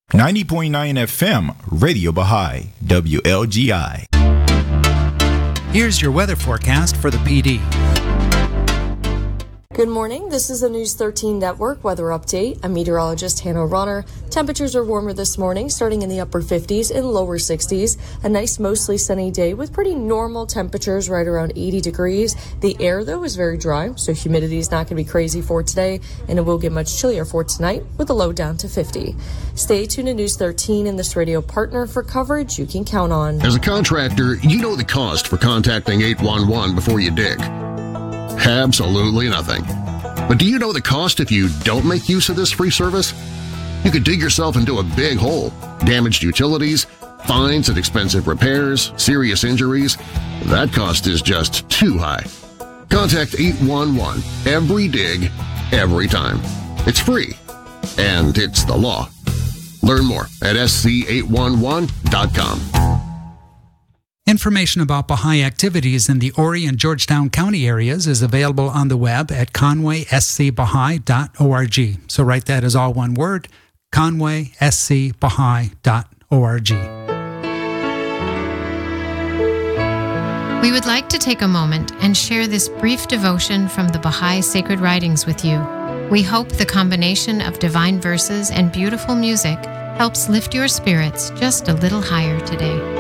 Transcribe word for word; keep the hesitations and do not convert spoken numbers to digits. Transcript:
ninety point nine F M, Radio Baha'i, W L G I. Here's your weather forecast for the P D. Good morning. This is the News thirteen Network weather update. I'm meteorologist Hannah Runner. Temperatures are warmer this morning, starting in the upper fifties and lower sixties. A nice, mostly sunny day with pretty normal temperatures right around eighty degrees. The air, though, is very dry, so humidity is not going to be crazy for today, and it will get much chillier for tonight with a low down to fifty. Stay tuned to News thirteen and this radio partner for coverage you can count on. As a contractor, you know the cost for contacting eight one one before you dig. Absolutely nothing. But do you know the cost if you don't make use of this free service? You could dig yourself into a big hole, damaged utilities, fines and expensive repairs, serious injuries. That cost is just too high. Contact eight one one every dig, every time. It's free, and it's the law. Learn more at S C eight one one dot com. Information about Baha'i activities in the Horry and Georgetown County areas is available on the web at conway s c baha'i dot org. So write that as all one word, conway s c baha'i dot org. We would like to take a moment and share this brief devotion from the Baha'i Sacred Writings with you. We hope the combination of divine verses and beautiful music helps lift your spirits just a little higher today.